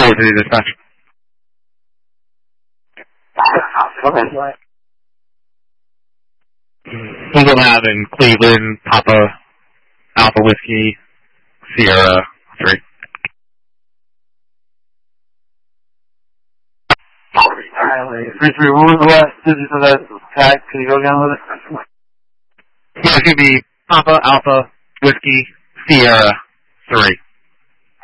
to dispatch. Okay. Eagle Lab in Cleveland, Papa Alpha Whiskey, Sierra 3. Alright, 3-3, what was the last digit of that tag? Can you go again with it? Yeah, it's going to be Papa Alpha Whiskey, Sierra 3.